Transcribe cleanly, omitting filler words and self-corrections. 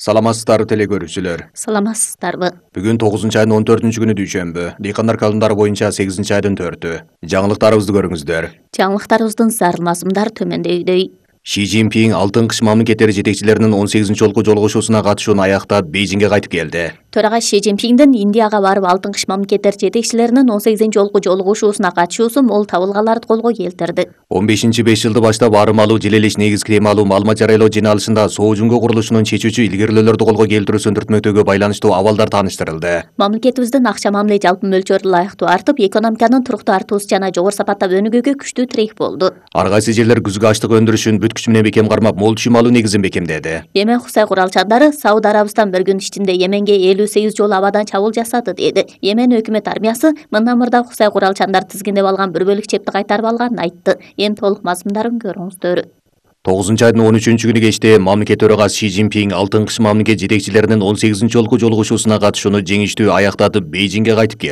Саламатсыздарбы телекөрүүчүлөр. Саламатсыздарбы. Бүгүн 9 айдын 14 күнү дүйшөмбү. Дыйкандар калымдары боюнча 8 айдын 4-ү. Жаңылыктарыбызды көрүңүздөр. Жаңылыктарыбыздын зарылмасымдар төмөндөгүдөй. Ши Цзиньпин Алтын кыш мамлекеттери жетекчилеринин 18-жолку жолугушуусуна катышууну аяктап Бейжиңге кайтып келди. Төрага Ши Цзиньпиндин Индияга барып Алтын кыш мамлекеттер жетекчилеринин 18-жолку жолугушуусуна катышуусу мол табылгаларды колго келтирди. 15-5 жылды баштап арым алуу жил элеш негизги эми алуу маалымат жарыялоо жыйналышында Соо Жуңго курулушунун чечүүчү илгерилөөлөрдү колго келтирүү сөндүртмөктөгү байланыштуу абалдар тааныштырылды. Мамлекетибиздин акча мамиле жалпы мөлчөрү ылайыктуу артып, экономиканын туруктуу артуусу жана жогору сапаттап өнүгүүгө күчтүү тирек болду. Ар кайсы жерлер күзгү ачлык өндүрүшүн бүт күчү менен бекем кармап, мол түшүм алуу негизин бекемдеди. Йемен Хусай куралчандары Сауд Арабистан бир күн ичинде Йеменге 58 жолу абадан чабуул жасады деди. Йемен өкмөт армиясы мындан мурда Хусай куралчандар тизгиндеп алган бир бөлүк чепти кайтарып алганын айтты. Эми толук мазмундарын көрүңүздөр. 9 айдын 13 күнү кечте мамлекет төрагасы Ши Цзиньпин Алтын кыш мамлекет жетекчилеринин 18-жолку жолугушуусуна катышууну жеңиштүү аяктатып Бейжиңге кайтып келди.